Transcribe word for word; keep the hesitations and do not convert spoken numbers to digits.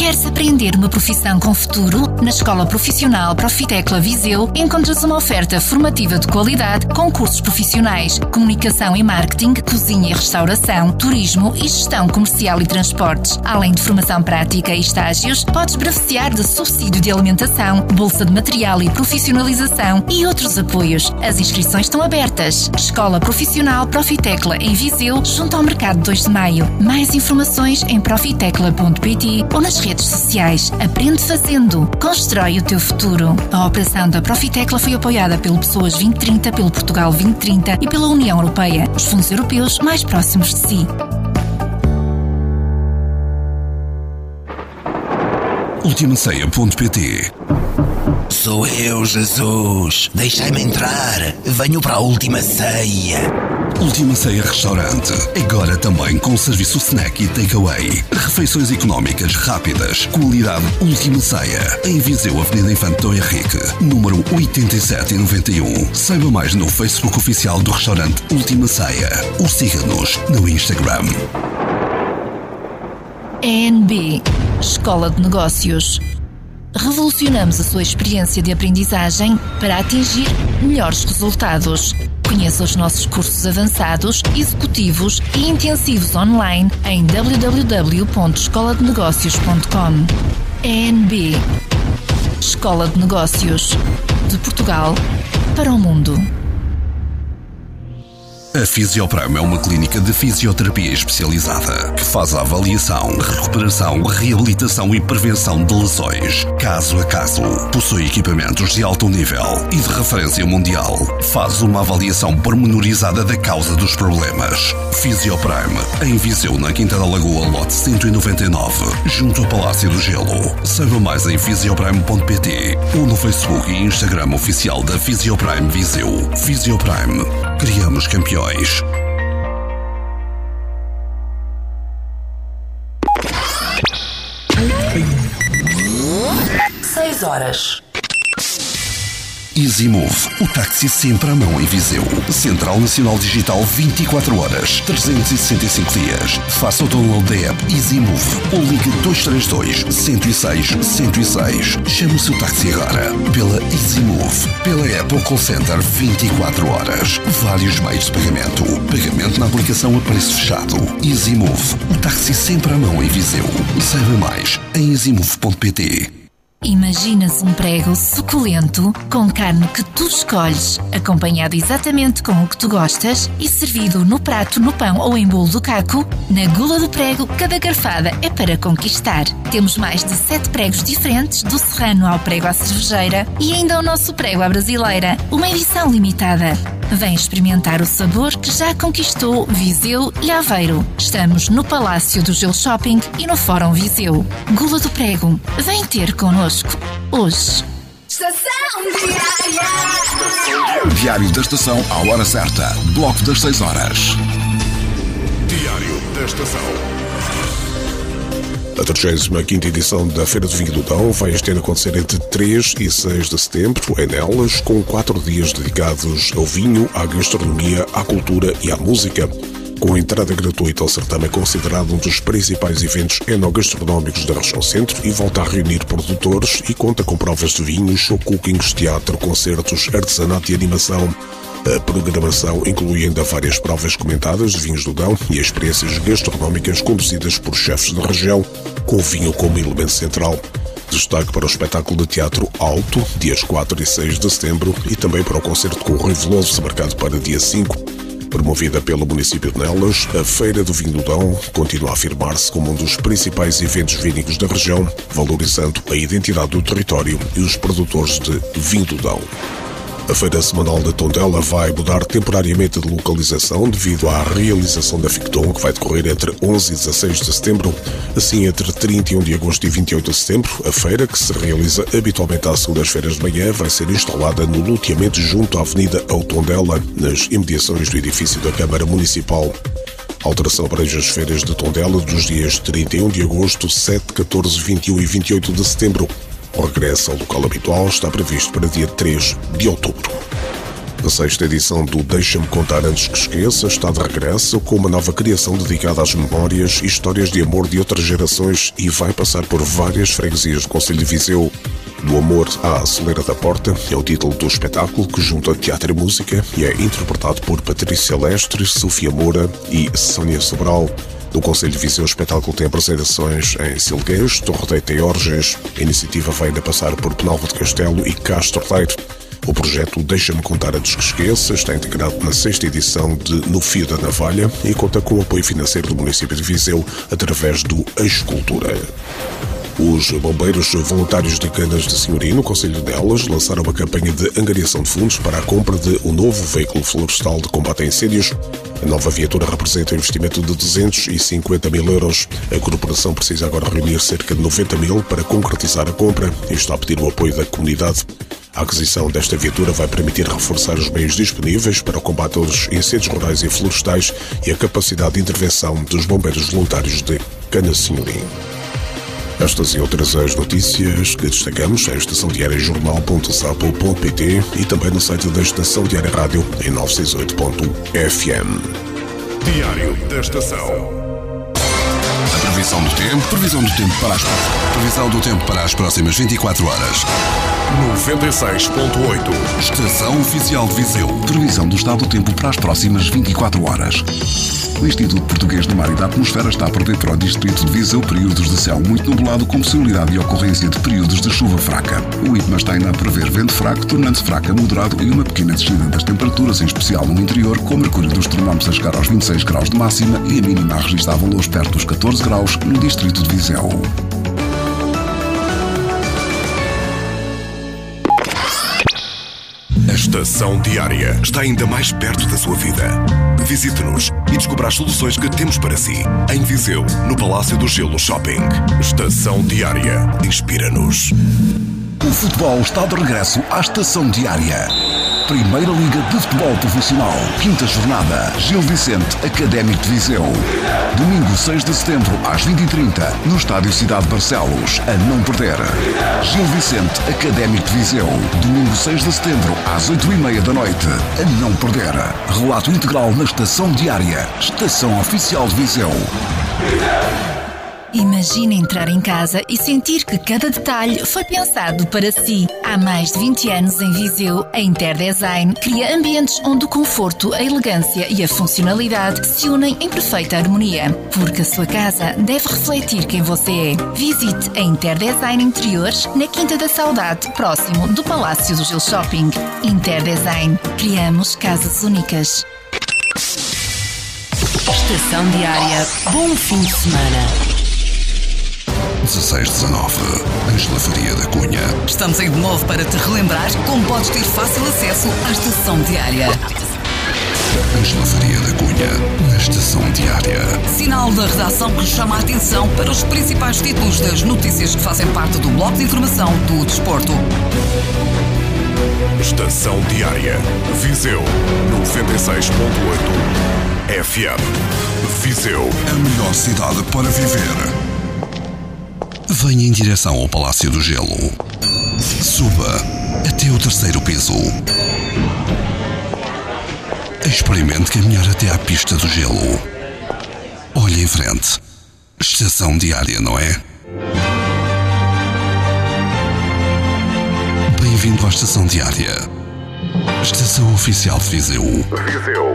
Queres aprender uma profissão com futuro? Na Escola Profissional Profitecla Viseu encontras uma oferta formativa de qualidade com cursos profissionais, comunicação e marketing, cozinha e restauração, turismo e gestão comercial e transportes. Além de formação prática e estágios, podes beneficiar de subsídio de alimentação, bolsa de material e profissionalização e outros apoios. As inscrições estão abertas. Escola Profissional Profitecla em Viseu, junto ao Mercado dois de Maio. Mais informações em profitecla ponto pt ou nas redes sociais. Aprende fazendo. Constrói o teu futuro. A operação da Profitecla foi apoiada pelo Pessoas vinte trinta, pelo Portugal vinte trinta e pela União Europeia, os fundos europeus mais próximos de si. Ultima Ceia ponto pt. Sou eu, Jesus. Deixai-me entrar. Venho para a Última Ceia. Última Ceia Restaurante. Agora também com serviço snack e takeaway. Refeições económicas rápidas. Qualidade Última Ceia. Em Viseu, Avenida Infante do Henrique, número oitenta e sete e noventa e um. Saiba mais no Facebook oficial do restaurante Última Ceia. Ou siga-nos no Instagram. E N B Escola de Negócios. Revolucionamos a sua experiência de aprendizagem para atingir melhores resultados. Conheça os nossos cursos avançados, executivos e intensivos online em w w w ponto escola de negócios ponto com. E N B Escola de Negócios. De Portugal para o mundo. A Fisioprime é uma clínica de fisioterapia especializada que faz a avaliação, recuperação, reabilitação e prevenção de lesões, caso a caso. Possui equipamentos de alto nível e de referência mundial. Faz uma avaliação pormenorizada da causa dos problemas. Fisioprime, em Viseu, na Quinta da Lagoa, lote cento e noventa e nove, junto ao Palácio do Gelo. Saiba mais em fisioprime ponto pt ou no Facebook e Instagram oficial da Fisioprime Viseu. Fisioprime. Criamos campeões. Seis horas. EasyMove, o táxi sempre à mão em Viseu. Central Nacional Digital vinte e quatro horas, trezentos e sessenta e cinco dias. Faça o download da app EasyMove ou ligue dois três dois, um zero seis, um zero seis. Chame o seu táxi agora pela EasyMove, pela app ou call center vinte e quatro horas. Vários meios de pagamento. Pagamento na aplicação a preço fechado. EasyMove, o táxi sempre à mão em Viseu. Saiba mais em easymove ponto pt. Imaginas um prego suculento, com carne que tu escolhes, acompanhado exatamente com o que tu gostas e servido no prato, no pão ou em bolo do caco? Na Gula do Prego, cada garfada é para conquistar. Temos mais de sete pregos diferentes, do serrano ao prego à cervejeira e ainda o nosso prego à brasileira, uma edição limitada. Vem experimentar o sabor que já conquistou Viseu e Aveiro. Estamos no Palácio do Gelo Shopping e no Fórum Viseu. Gula do Prego, vem ter connosco hoje. Estação Diária. Diário da Estação à hora certa. Bloco das seis horas. Diário da Estação. A trigésima quinta edição da Feira do Vinho do Dão vai este ano acontecer entre três e seis de setembro, em Nelas, com quatro dias dedicados ao vinho, à gastronomia, à cultura e à música. Com a entrada gratuita, o certame é considerado um dos principais eventos enogastronómicos da região centro e volta a reunir produtores e conta com provas de vinhos, show cookings, teatro, concertos, artesanato e animação. A programação inclui ainda várias provas comentadas de vinhos do Dão e experiências gastronómicas conduzidas por chefes da região, com o vinho como elemento central. Destaque para o espetáculo de teatro Alto, dias quatro e seis de setembro, e também para o concerto com o Rui Veloso, marcado para dia cinco. Promovida pelo município de Nelas, a Feira do Vinho do Dão continua a afirmar-se como um dos principais eventos vínicos da região, valorizando a identidade do território e os produtores de vinho do Dão. A Feira Semanal de Tondela vai mudar temporariamente de localização devido à realização da Ficton, que vai decorrer entre onze e dezasseis de setembro. Assim, entre trinta e um de agosto e vinte e oito de setembro, a feira, que se realiza habitualmente às segundas-feiras de manhã, vai ser instalada no loteamento junto à Avenida ao Tondela, nas imediações do edifício da Câmara Municipal. A alteração abrange as feiras de Tondela dos dias trinta e um de agosto, sete, catorze, vinte e um e vinte e oito de setembro. O regresso ao local habitual está previsto para dia três de outubro. A sexta edição do Deixa-me Contar Antes que Esqueça está de regresso com uma nova criação dedicada às memórias e histórias de amor de outras gerações e vai passar por várias freguesias do Concelho de Viseu. Do Amor à Celeira da Porta é o título do espetáculo, que junta teatro e música e é interpretado por Patrícia Lestre, Sofia Moura e Sónia Sobral. No Concelho de Viseu, o espetáculo tem apresentações em Silgueiros, Torredeita e Orges. A iniciativa vai ainda passar por Penalva de Castelo e Castro Daire. O projeto Deixa-me Contar Antes que Esqueça está integrado na sexta edição de No Fio da Navalha e conta com o apoio financeiro do município de Viseu através do Escultura. Os bombeiros voluntários de Canas de Senhorim, no Concelho de Nelas, lançaram uma campanha de angariação de fundos para a compra de um novo veículo florestal de combate a incêndios. A nova viatura representa um investimento de duzentos e cinquenta mil euros. A corporação precisa agora reunir cerca de noventa mil para concretizar a compra e está a pedir o apoio da comunidade. A aquisição desta viatura vai permitir reforçar os meios disponíveis para o combate aos incêndios rurais e florestais e a capacidade de intervenção dos bombeiros voluntários de Canas de Senhorim. Estas e outras as notícias que destacamos em estação diária jornal ponto sapo ponto pt e também no site da Estação Diária Rádio em novecentos e sessenta e oito ponto f m. Diário da Estação. A previsão do tempo, previsão do tempo para as previsão do tempo para as próximas vinte e quatro horas. noventa e seis ponto oito. Estação Oficial de Viseu. Previsão do estado do tempo para as próximas vinte e quatro horas. O Instituto Português do Mar e da Atmosfera está a prever para o distrito de Viseu períodos de céu muito nublado com possibilidade de ocorrência de períodos de chuva fraca. O IPMA está ainda a prever vento fraco, tornando-se fraco a moderado e uma pequena descida das temperaturas, em especial no interior, com o mercúrio dos termómetros a chegar aos vinte e seis graus de máxima e a mínima a registrar valores perto dos catorze graus no distrito de Viseu. A Estação Diária está ainda mais perto da sua vida. Visite-nos e descubra as soluções que temos para si. Em Viseu, no Palácio do Gelo Shopping. Estação Diária. Inspira-nos. O futebol está de regresso à Estação Diária. Primeira Liga de Futebol Profissional. Quinta jornada. Gil Vicente, Académico de Viseu. Domingo seis de setembro, às vinte e trinta, no Estádio Cidade de Barcelos. A não perder. Gil Vicente, Académico de Viseu. Domingo seis de setembro, às oito e meia da noite. A não perder. Relato integral na Estação Diária. Estação Oficial de Viseu. Imagine entrar em casa e sentir que cada detalhe foi pensado para si. Há mais de vinte anos em Viseu, a Interdesign cria ambientes onde o conforto, a elegância e a funcionalidade se unem em perfeita harmonia. Porque a sua casa deve refletir quem você é. Visite a Interdesign Interiores na Quinta da Saudade, próximo do Palácio do Gil Shopping. Interdesign. Criamos casas únicas. Estação Diária. Bom fim de semana. dezasseis dezanove. Ângela Faria da Cunha. Estamos aí de novo para te relembrar como podes ter fácil acesso à Estação Diária. Ângela Faria da Cunha, na Estação Diária. Sinal da redação que chama a atenção para os principais títulos das notícias que fazem parte do bloco de informação do desporto. Estação Diária. Viseu, noventa e seis ponto oito F M. Viseu. A melhor cidade para viver. Venha em direção ao Palácio do Gelo. Suba até o terceiro piso. Experimente caminhar até à pista do gelo. Olhe em frente. Estação Diária, não é? Bem-vindo à Estação Diária. Estação Oficial de Viseu. Viseu.